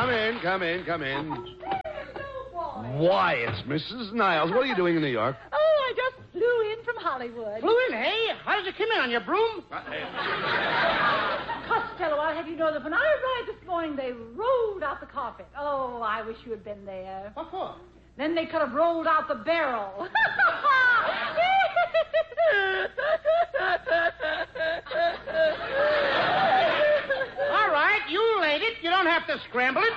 Come in. Why, it's Mrs. Niles. What are you doing in New York? Oh, I just flew in from Hollywood. Flew in, hey? How did you come in, on your broom? Costello, I'll have you know that when I arrived this morning, they rolled out the carpet. Oh, I wish you had been there. What for? Then they could have rolled out the barrel. All right, you laid it. You don't have to scramble it.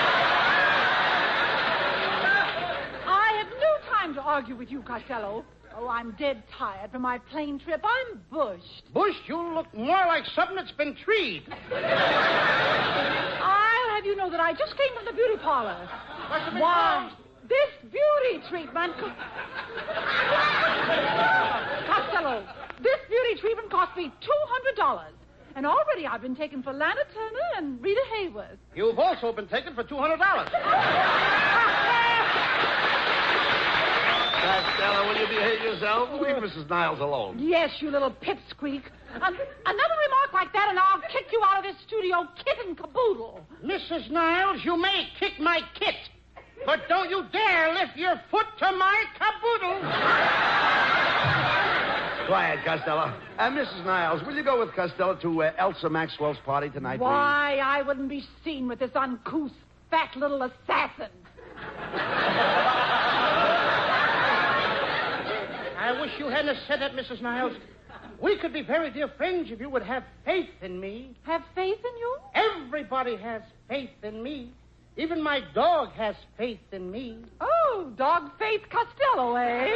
I have no time to argue with you, Costello. Oh, I'm dead tired from my plane trip. I'm bushed. Bush, you look more like something that's been treed. I'll have you know that I just came from the beauty parlor. What's the big Why, this beauty treatment... Costello, this beauty treatment cost me $200. And already I've been taken for Lana Turner and Rita Hayworth. You've also been taken for $200. Costello, will you behave yourself? Leave Mrs. Niles alone. Yes, you little pipsqueak. Another remark like that and I'll kick you out of this studio kit and caboodle. Mrs. Niles, you may kick my kit, but don't you dare lift your foot to my caboodle. Quiet, Costello. Mrs. Niles, will you go with Costello to Elsa Maxwell's party tonight, Why, I wouldn't be seen with this uncouth, fat little assassin. I wish you hadn't said that, Mrs. Niles. We could be very dear friends if you would have faith in me. Have faith in you? Everybody has faith in me. Even my dog has faith in me. Oh, dog faith Costello, eh?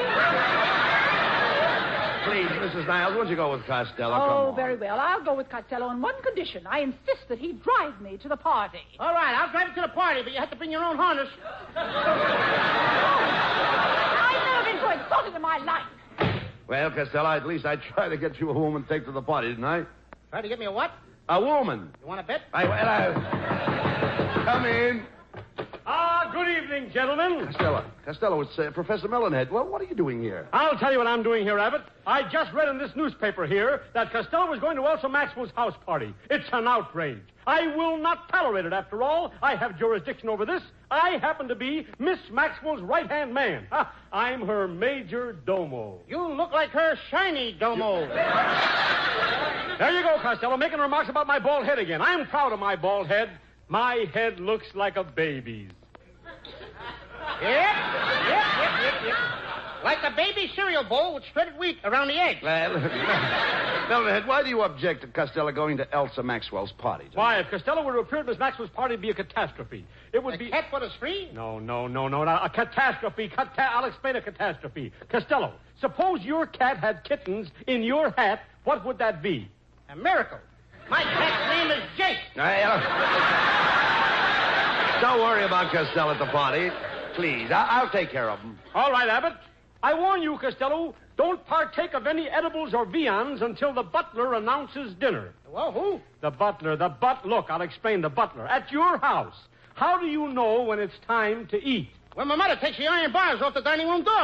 Please, Mrs. Niles, won't you go with Costello? Come Oh, on. very well. I'll go with Costello on one condition. I insist that he drive me to the party. All right, I'll drive you to the party, but you have to bring your own harness. I've never been so insulted in my life. Well, Costello, at least I tried to get you a woman to take to the party, didn't I? Try to get me a what? A woman. You want to bet? Come in. Good evening, gentlemen. Costello, it's Professor Melonhead. Well, what are you doing here? I'll tell you what I'm doing here, Abbott. I just read in this newspaper here that Costello was going to Elsa Maxwell's house party. It's an outrage. I will not tolerate it. After all, I have jurisdiction over this. I happen to be Miss Maxwell's right-hand man. I'm her major domo. You look like her shiny domo. There you go, Costello, making remarks about my bald head again. I'm proud of my bald head. My head looks like a baby's. Yep. Like a baby cereal bowl with shredded wheat around the edge. Well, Melonhead, why do you object to Costello going to Elsa Maxwell's party tonight? Why, if Costello were to appear at Miss Maxwell's party, it'd be a catastrophe. It would be... The cat foot is free? No. A catastrophe. I'll explain a catastrophe. Costello, suppose your cat had kittens in your hat, what would that be? A miracle. My cat's name is Jake. Don't worry about Costello at the party. Please, I'll take care of him. All right, Abbott. I warn you, Costello, don't partake of any edibles or viands until the butler announces dinner. Well, who? The butler. Look, I'll explain the butler. At your house, how do you know when it's time to eat? When my mother takes the iron bars off the dining room door.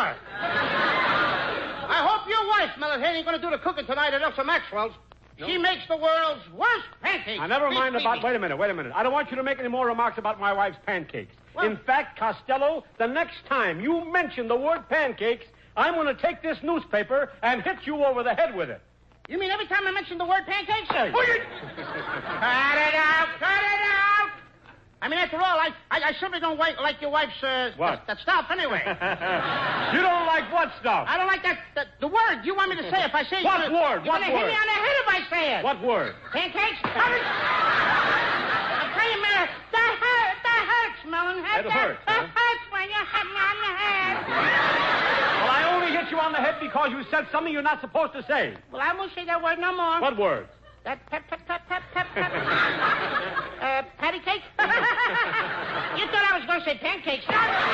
I hope your wife, Melonhead, ain't going to do the cooking tonight at Elsa Maxwell's. No. She makes the world's worst pancakes. Now, never mind about... Wait a minute. I don't want you to make any more remarks about my wife's pancakes. Well, in fact, Costello, the next time you mention the word pancakes, I'm going to take this newspaper and hit you over the head with it. You mean every time I mention the word pancakes? Hey. Cut it out! I mean, after all, I simply don't like your wife's, what? That stuff, anyway. You don't like what stuff? I don't like the word you want me to say if I say... What word? You're going to hit me on the head if I say it. What word? Pancakes? I'm telling you, man, that hurts, Melonhead. It hurts, That hurts when you hit me on the head. Well, I only hit you on the head because you said something you're not supposed to say. Well, I won't say that word no more. What word? That patty cake? You thought I was going to say pancakes.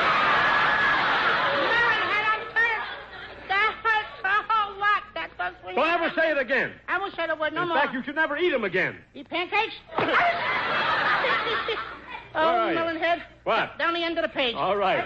Melonhead, I'm hurt. That hurts a whole lot. That does when Don't ever say it again. I won't say the word no more. In fact, you should never eat them again. Eat pancakes? Where are you? Melonhead. What? Down the end of the page. All right.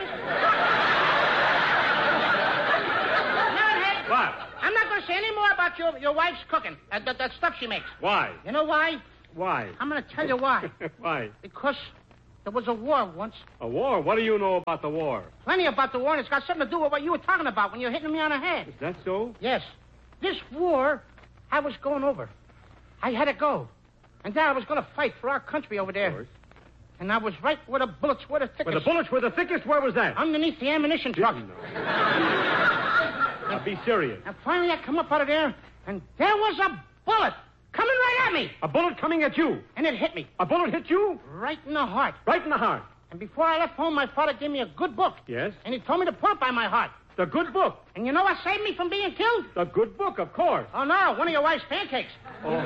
Melonhead. What? I'm not going to say any more about your wife's cooking. That stuff she makes. Why? You know why? Why? I'm going to tell you why. Why? Because There was a war once. A war? What do you know about the war? Plenty about the war, and it's got something to do with what you were talking about when you were hitting me on the head. Is that so? Yes. This war, I was going over. I had to go. And then I was going to fight for our country over there. Of course. And I was right where the bullets were the thickest. Where the bullets were the thickest? Where was that? Underneath the ammunition truck. Now, be serious. And finally I come up out of there, and there was a bullet coming right at me. A bullet coming at you? And it hit me. A bullet hit you? Right in the heart. Right in the heart. And before I left home, my father gave me a good book. Yes? And he told me to put it by my heart. The good book. And you know what saved me from being killed? The good book, of course. Oh, no, one of your wife's pancakes. Oh.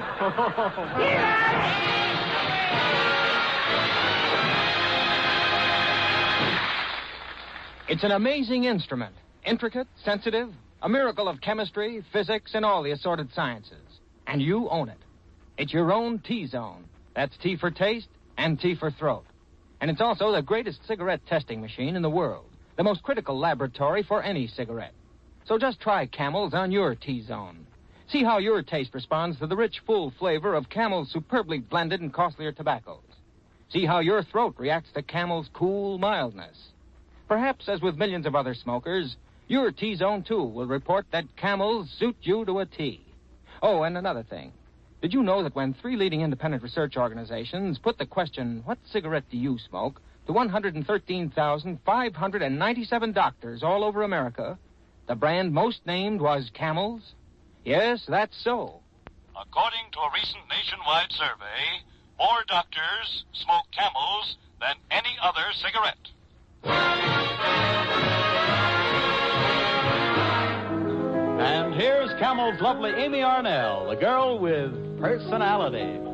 It's an amazing instrument. Intricate, sensitive, a miracle of chemistry, physics, and all the assorted sciences. And you own it. It's your own T-Zone. That's T for taste and T for throat. And it's also the greatest cigarette testing machine in the world. The most critical laboratory for any cigarette. So just try Camels on your T-Zone. See how your taste responds to the rich, full flavor of Camel's superbly blended and costlier tobaccos. See how your throat reacts to Camel's cool mildness. Perhaps, as with millions of other smokers, your T-Zone, too, will report that Camels suit you to a T. Oh, and another thing. Did you know that when 3 leading independent research organizations put the question, what cigarette do you smoke, to 113,597 doctors all over America, the brand most named was Camels? Yes, that's so. According to a recent nationwide survey, more doctors smoke Camels than any other cigarette. And here's Camel's lovely Amy Arnell, a girl with personality.